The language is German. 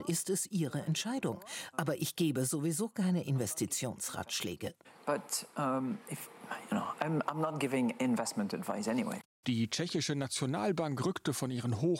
ist es Ihre Entscheidung. Aber ich gebe sowieso keine Investitionsratschläge. I'm not giving investment advice anyway. Die tschechische Nationalbank rückte von ihren Hoch